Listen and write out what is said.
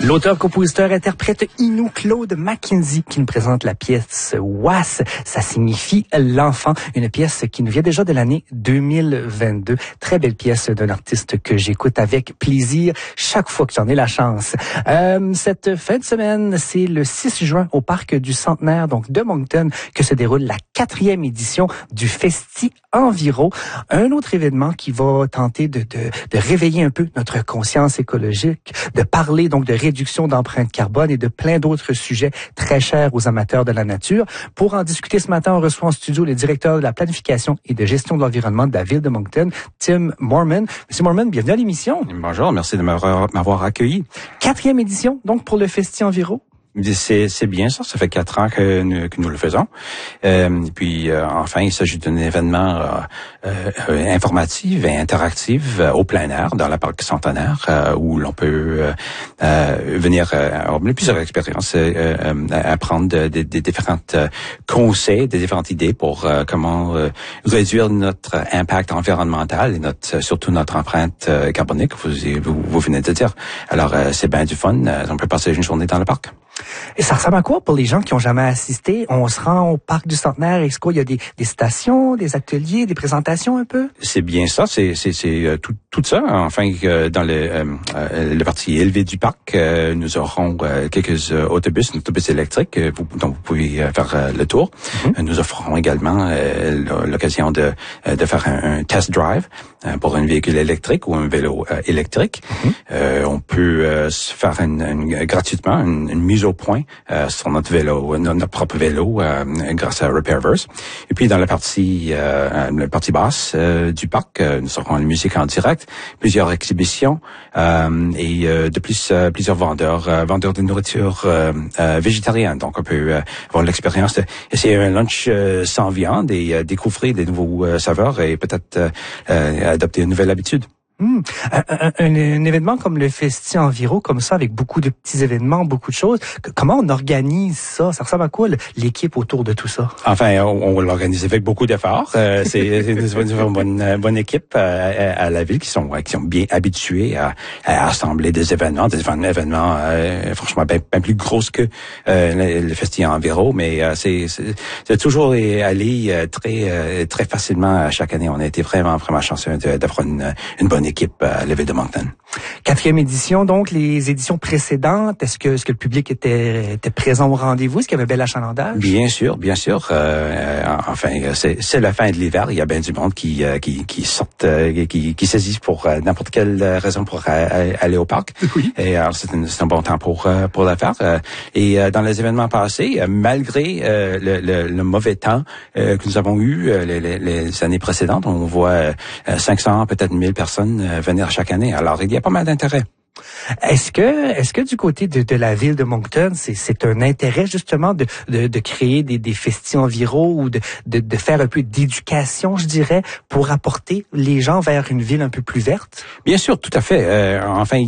L'auteur, compositeur, interprète Inou Claude Mackenzie qui nous présente la pièce Was. Ça signifie l'enfant. Une pièce qui nous vient déjà de l'année 2022. Très belle pièce d'un artiste que j'écoute avec plaisir chaque fois que j'en ai la chance. Cette fin de semaine, c'est le 6 juin au Parc du Centenaire, donc de Moncton, que se déroule la 4e édition du Festi Enviro. Un autre événement qui va tenter de réveiller un peu notre conscience écologique, de parler donc de réduction d'empreinte carbone et de plein d'autres sujets très chers aux amateurs de la nature. Pour en discuter ce matin, on reçoit en studio le directeur de la planification et de gestion de l'environnement de la ville de Moncton, Tim Moorman. Monsieur Moorman, bienvenue à l'émission. Bonjour, merci de m'avoir accueilli. 4e édition, donc, pour le Festi Enviro. C'est bien ça. Ça fait 4 ans que nous le faisons. Enfin, il s'agit d'un événement informatif et interactif au plein air dans le parc centenaire où l'on peut venir avoir plusieurs expériences, apprendre des différentes conseils, des différentes idées pour comment réduire notre impact environnemental et surtout notre empreinte carbonique. Vous venez de dire. Alors c'est bien du fun. On peut passer une journée dans le parc. Et ça ressemble à quoi pour les gens qui ont jamais assisté? On se rend au parc du Centenaire, est-ce qu'il y a des stations, des ateliers, des présentations un peu? C'est bien ça, c'est tout ça. Enfin, dans le partie élevée du parc, nous aurons quelques autobus électriques dont vous pouvez faire le tour. Mm-hmm. Nous offrons également l'occasion de faire un test drive pour un véhicule électrique ou un vélo électrique. Mm-hmm. On peut se faire gratuitement une mise au point sur notre vélo, notre propre vélo, grâce à Repairverse. Et puis dans la partie basse du parc, nous aurons une musique en direct, plusieurs exhibitions et de plus plusieurs vendeurs de nourriture végétarienne. Donc on peut avoir l'expérience d'essayer un lunch sans viande et découvrir des nouveaux saveurs et peut-être adopter une nouvelle habitude. Un événement comme le Festi Enviro, comme ça, avec beaucoup de petits événements, beaucoup de choses, comment on organise ça? Ça ressemble à quoi l'équipe autour de tout ça? Enfin, on l'organise avec beaucoup d'efforts. C'est une bonne équipe à la ville qui sont bien habitués à assembler des événements franchement bien plus grosses que le Festi Enviro, mais c'est toujours allé très facilement chaque année. On a été vraiment chanceux d'avoir une bonne équipe à la ville de Moncton. 4e édition, donc, les éditions précédentes, est-ce que le public était présent au rendez-vous? Est-ce qu'il y avait un bel achalandage? Bien sûr. Enfin, c'est la fin de l'hiver. Il y a bien du monde qui sortent, qui saisissent pour n'importe quelle raison pour aller au parc. Oui. Et alors, c'est un bon temps pour la faire. Et dans les événements passés, malgré le mauvais temps que nous avons eu les années précédentes, on voit 500, peut-être 1000 personnes venir chaque année. Alors, il y a pas mal d'intérêt. Est-ce que du côté de la ville de Moncton, c'est un intérêt justement de créer des festis enviro ou de faire un peu d'éducation, je dirais, pour apporter les gens vers une ville un peu plus verte? Bien sûr, tout à fait. Enfin,